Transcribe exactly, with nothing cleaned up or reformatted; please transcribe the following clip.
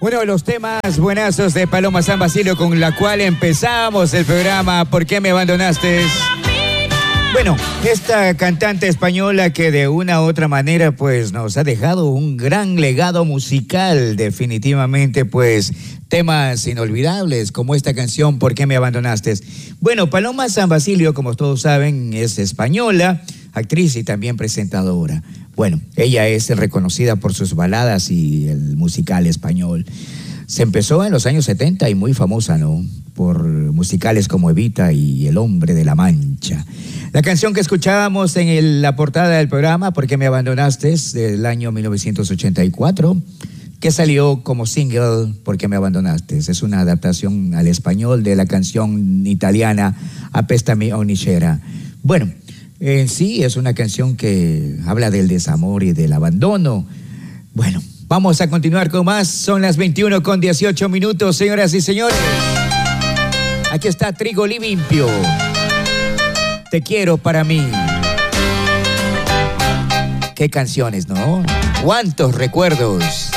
Uno de los temas buenazos de Paloma San Basilio con la cual empezamos el programa ¿Por qué me abandonaste? Bueno, esta cantante española que de una u otra manera pues nos ha dejado un gran legado musical, definitivamente pues temas inolvidables como esta canción ¿Por qué me abandonaste? Bueno, Paloma San Basilio, como todos saben, es española, actriz y también presentadora. Bueno, ella es reconocida por sus baladas y el musical español. Se empezó en los años setenta y muy famosa, ¿no? Por musicales como Evita y El hombre de la Mancha. La canción que escuchábamos en el, la portada del programa, ¿Por qué me abandonaste?, del año mil novecientos ochenta y cuatro, que salió como single, ¿Por qué me abandonaste? Es una adaptación al español de la canción italiana Apéstame ogni sera. Bueno, en sí es una canción que habla del desamor y del abandono. Bueno, vamos a continuar con más. Son las veintiuno con dieciocho minutos, señoras y señores. Aquí está Trigo Limpio. Te quiero para mí. Qué canciones, ¿no? Cuántos recuerdos.